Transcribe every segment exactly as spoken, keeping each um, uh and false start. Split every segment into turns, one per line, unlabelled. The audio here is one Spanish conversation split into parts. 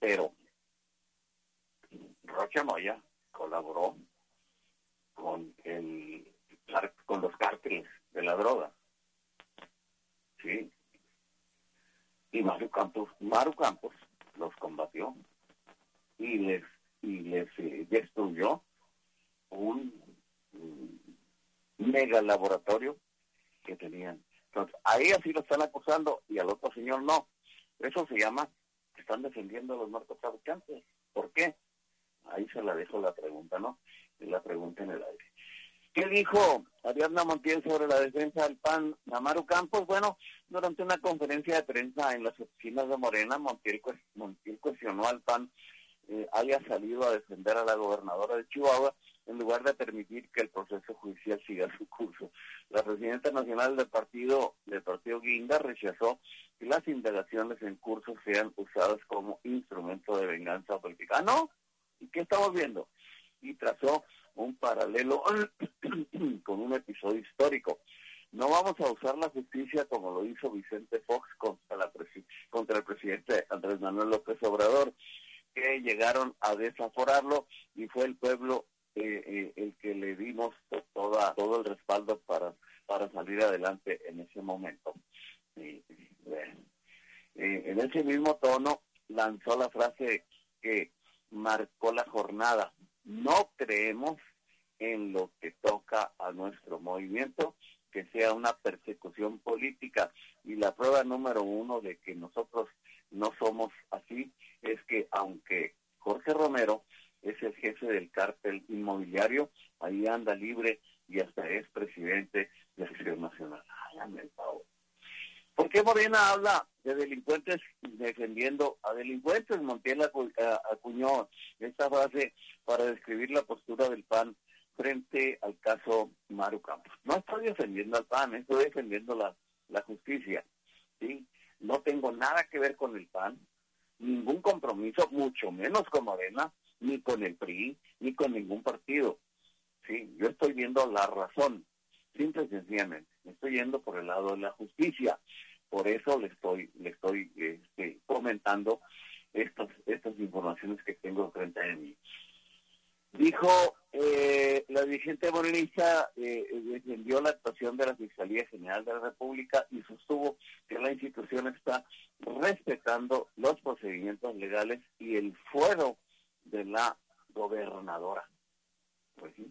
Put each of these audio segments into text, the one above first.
pero Rocha Moya colaboró con el con los cárteles de la droga, sí, y Maru Campos, Maru Campos los combatió y les y les eh, destruyó un, un mega laboratorio que tenían. Entonces, a ella sí lo están acusando y al otro señor no. Eso se llama que están defendiendo a los narcotraficantes. ¿Por qué? Ahí se la dejo la pregunta, ¿no? Y la pregunta en el aire. ¿Qué dijo Ariadna Montiel sobre la defensa del P A N a Maru Campos? Bueno, durante una conferencia de prensa en las oficinas de Morena, Montiel, Montiel cuestionó al P A N eh, haya salido a defender a la gobernadora de Chihuahua en lugar de permitir que el proceso judicial siga su curso. La presidenta nacional del partido, del partido Guinda, rechazó que las indagaciones en curso sean usadas como instrumento de venganza política. ¿Ah, no? ¿Y qué estamos viendo? Y trazó un paralelo con un episodio histórico. No vamos a usar la justicia como lo hizo Vicente Fox contra, la presi- contra el presidente Andrés Manuel López Obrador, que llegaron a desaforarlo y fue el pueblo eh, eh, el que le dimos toda, todo el respaldo para, para salir adelante en ese momento. Y, bueno, eh, en ese mismo tono lanzó la frase que marcó la jornada: no creemos en lo que toca a nuestro movimiento que sea una persecución política, y la prueba número uno de que nosotros no somos así es que aunque Jorge Romero es el jefe del cártel inmobiliario, ahí anda libre y hasta es presidente de Acción Nacional. Háganme el favor. ¿Por qué Morena habla de delincuentes defendiendo a delincuentes? Montiel acuñó esta frase para describir la postura del P A N frente al caso Maru Campos. No estoy defendiendo al P A N, estoy defendiendo la, la justicia, ¿sí? No tengo nada que ver con el P A N, ningún compromiso, mucho menos con Morena, ni con el P R I, ni con ningún partido, ¿sí? Yo estoy viendo la razón, simple y sencillamente, me estoy yendo por el lado de la justicia. Por eso le estoy le estoy este, comentando estas estas informaciones que tengo frente a mí. Dijo eh, la dirigente morenista, eh, defendió la actuación de la Fiscalía General de la República y sostuvo que la institución está respetando los procedimientos legales y el fuero de la gobernadora. Pues sí.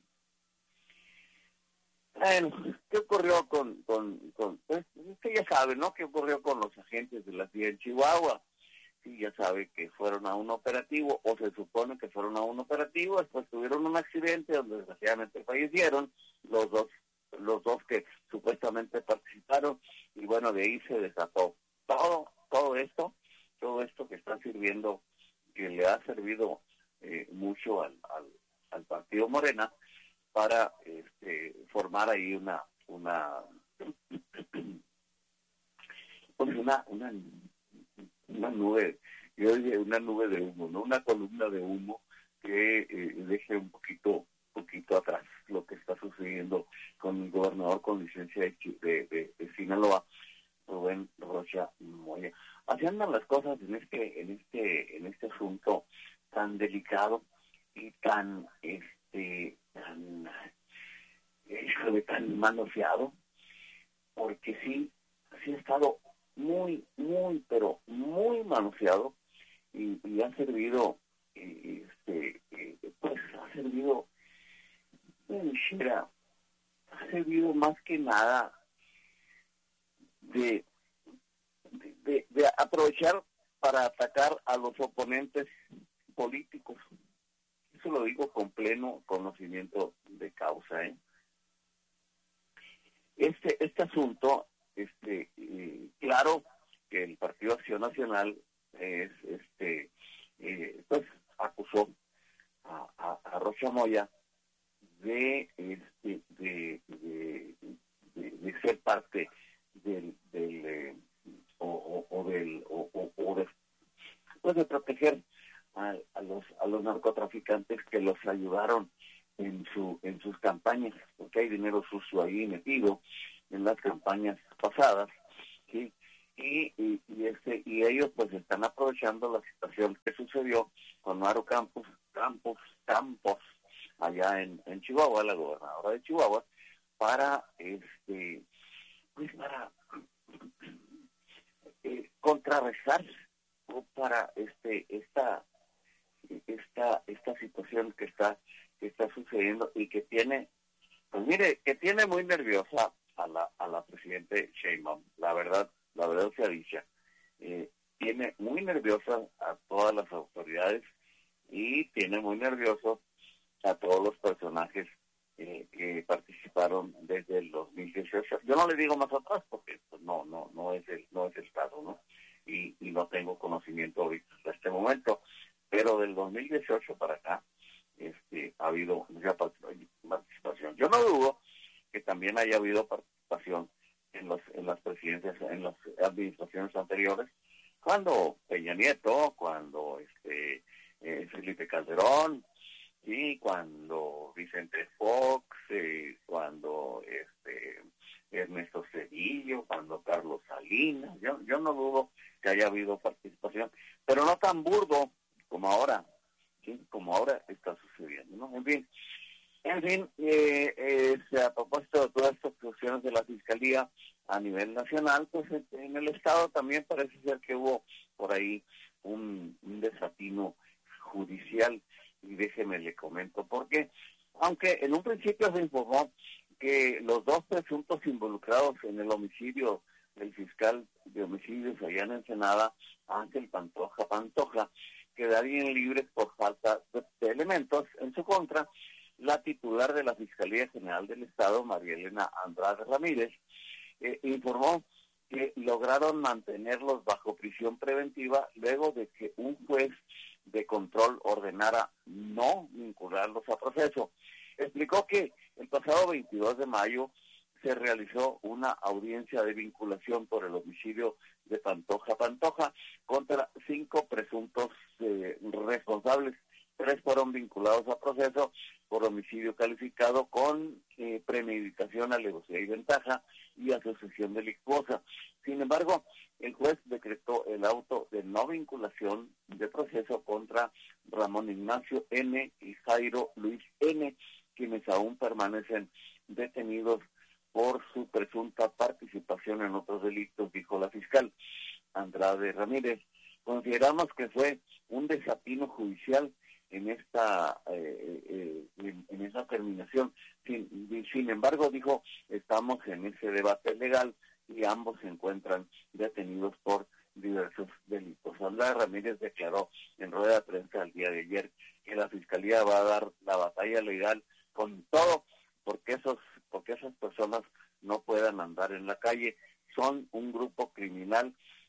Bueno, ¿qué ocurrió con, con, con pues, usted ya sabe, ¿no? ¿Qué ocurrió con los agentes de la C I A en Chihuahua? Sí, ya sabe que fueron a un operativo, o se supone que fueron a un operativo, después tuvieron un accidente donde desgraciadamente fallecieron los dos, los dos que supuestamente participaron, y bueno, de ahí se desató todo, todo esto, todo esto que está sirviendo, que le ha servido eh, mucho al, al, al partido Morena, para este, formar ahí una una pues una una una nube, yo diría una nube de humo, no una columna de humo que eh, deje un poquito poquito atrás lo que está sucediendo con el gobernador con licencia de, de, de, de Sinaloa, Rubén Rocha Moya. Así andan las cosas en este en este en este asunto tan delicado y tan este tan híjole, tan manoseado, porque sí, sí ha estado muy, muy, pero muy manoseado, y, y ha servido, eh, este, eh, pues ha servido, eh, Shira, ha servido más que nada de, de, de, de aprovechar para atacar a los oponentes políticos. Eso lo digo con pleno conocimiento de causa, ¿eh? Este este asunto, este eh, claro que el Partido Acción Nacional es este eh, pues acusó a, a, a Rocha Moya de este de, de, de, de ser parte del del eh, o, o, o del o, o, o de pues de proteger a, a los a los narcotraficantes que los ayudaron en su en sus campañas, porque hay dinero sucio ahí metido en las campañas pasadas, ¿sí? y, y, y, este, y ellos pues están aprovechando la situación que sucedió con Maru Campos, Campos, Campos, allá en, en Chihuahua, la gobernadora de Chihuahua, para este pues para eh, contrarrestar o para este esta esta esta situación que está que está sucediendo y que tiene pues mire que tiene muy nerviosa a la a la presidente Sheinbaum, la verdad la verdad sea dicha, eh, tiene muy nerviosa a todas las autoridades y tiene muy nervioso a todos los personajes eh, que participaron desde el dos mil dieciocho. Yo no le digo más atrás porque pues, no no no es el no es el caso, ¿no? Y, y no tengo conocimiento ahorita hasta este momento, pero del dos mil dieciocho para acá este ha habido mucha participación. Yo no dudo que también haya habido participación en los en las presidencias, en las administraciones anteriores, cuando Peña Nieto, cuando este eh, Felipe Calderón, y cuando Vicente Fox, eh, cuando este Ernesto Cedillo, cuando Carlos Salinas, yo, yo no dudo que haya habido participación, pero no tan burdo como ahora, ¿sí? Como ahora está sucediendo, ¿no? En fin, en fin, eh, eh, a propósito de todas estas cuestiones de la Fiscalía a nivel nacional, pues en el Estado también parece ser que hubo por ahí un, un desatino judicial, y déjeme le comento por qué. Aunque en un principio se informó que los dos presuntos involucrados en el homicidio del fiscal de homicidios allá en Ensenada, Ángel Pantoja Pantoja, quedarían libres por falta de, de elementos en su contra, la titular de la Fiscalía General del Estado, María Elena Andrade Ramírez, eh, informó que lograron mantenerlos bajo prisión preventiva luego de que un juez de control ordenara no vincularlos a proceso. Explicó que el pasado veintidós de mayo se realizó una audiencia de vinculación por el homicidio de Pantoja Pantoja contra cinco presuntos eh, responsables. Tres fueron vinculados a proceso por homicidio calificado con eh, premeditación, alevosía y ventaja y asociación delictuosa. Sin embargo, el juez decretó el auto de no vinculación de proceso contra Ramón Ignacio N. y Jairo Luis N., quienes aún permanecen detenidos por su presunta participación en otros delitos, dijo la fiscal Andrade Ramírez. Consideramos que fue un desatino judicial en esta eh, eh, en, en esa terminación. Sin, sin embargo, dijo, estamos en ese debate legal y ambos se encuentran detenidos por diversos delitos. Andrade Ramírez declaró en rueda de prensa el día de ayer que la Fiscalía va a dar la batalla legal con todo porque esos porque esas personas no puedan andar en la calle. Son un grupo criminal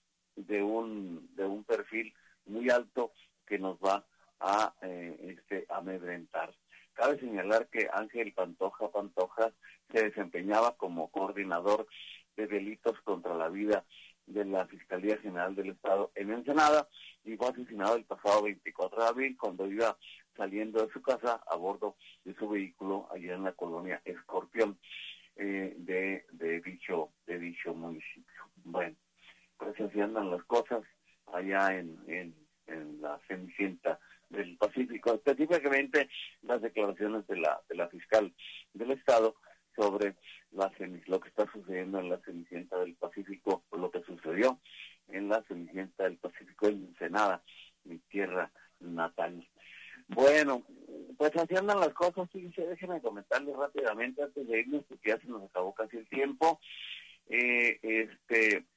de un de un perfil muy alto que nos va a eh, este amedrentar. Cabe señalar que Ángel Pantoja Pantoja se desempeñaba como coordinador de delitos contra la vida de la Fiscalía General del Estado en Ensenada y fue asesinado el pasado veinticuatro de abril cuando iba saliendo de su casa a bordo de su vehículo allá en la colonia Escorpión eh, de, de dicho de dicho municipio. Bueno, pues así andan las cosas allá en, en, en la Cenicienta del Pacífico, específicamente las declaraciones de la de la fiscal del Estado sobre la lo que está sucediendo en la Cenicienta del Pacífico, lo que sucedió en la Cenicienta del Pacífico en Ensenada, mi tierra natal. Bueno, pues así andan las cosas. Fíjense, déjenme comentarles rápidamente antes de irnos, porque ya se nos acabó casi el tiempo. Eh, este,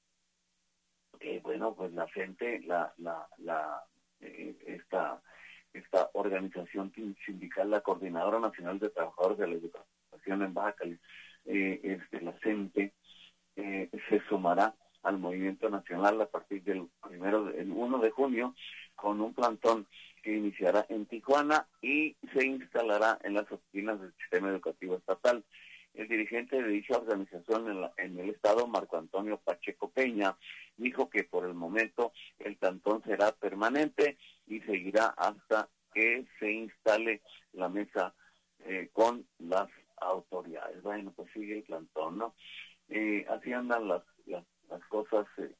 eh, bueno, pues la gente, la, la, la, eh, esta, esta organización sindical, la Coordinadora Nacional de Trabajadores de la Educación en Baja California, eh, este, la CENTE, eh, se sumará al movimiento nacional a partir del primero, el uno de junio, con un plantón que iniciará en Tijuana y se instalará en las oficinas del sistema educativo estatal. El dirigente de dicha organización en, la, en el estado, Marco Antonio Pacheco Peña, dijo que por el momento el plantón será permanente y seguirá hasta que se instale la mesa eh, con las autoridades. Bueno, pues sigue el plantón, ¿no? Eh, así andan las, las, las cosas, eh,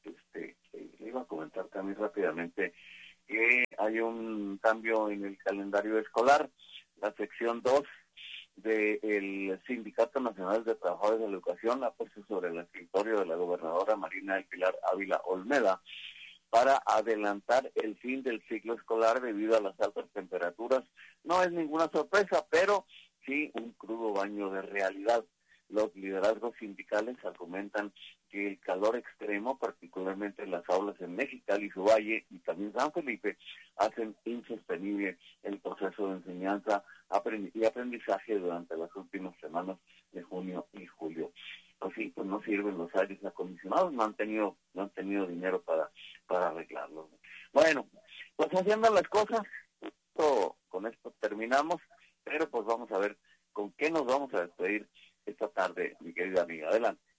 hay un cambio en el calendario escolar. La sección dos del Sindicato Nacional de Trabajadores de la Educación ha puesto sobre el escritorio de la gobernadora Marina del Pilar Ávila Olmeda para adelantar el fin del ciclo escolar debido a las altas temperaturas. No es ninguna sorpresa, pero sí un crudo baño de realidad. Los liderazgos sindicales argumentan que el calor extremo, particularmente en las aulas en Mexicali, su valle y también San Felipe, hacen insostenible el proceso de enseñanza y aprendizaje durante las últimas semanas de junio y julio. Así pues no sirven los aires acondicionados, no han tenido, no han tenido dinero para, para arreglarlos. Bueno, pues haciendo las cosas, esto, con esto terminamos, pero pues vamos a ver con qué nos vamos a despedir esta tarde, mi querida amiga. Adelante.